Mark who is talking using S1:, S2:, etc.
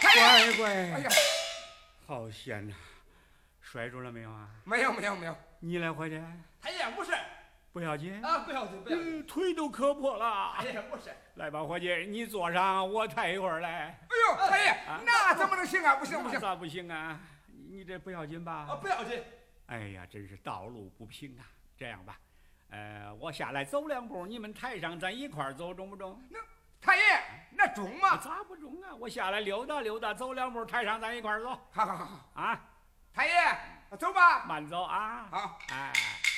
S1: 乖乖，
S2: 哎呀，
S1: 好险呐！摔着了没有啊？
S2: 没有没有没有，
S1: 你来伙计，
S2: 太爷不是
S1: 不要紧
S2: 啊，不要紧不要紧，
S1: 腿都磕破了。
S2: 太爷不是。
S1: 来吧，伙计，你坐上，我抬一会儿来。
S2: 哎呦，太爷，那怎么能行啊？不行不行，
S1: 咋不行啊？你这不要紧吧？
S2: 啊，不要紧。
S1: 哎呀，真是道路不平啊！这样吧，我下来走2步，你们抬上，咱一块儿走，中不中？
S2: 那太爷，那中吗？
S1: 咋不中啊？我下来溜达溜达，走2步，抬上，咱一块儿走。
S2: 好好好
S1: 啊，
S2: 太爷，走吧。
S1: 慢走啊！
S2: 好，
S1: 哎。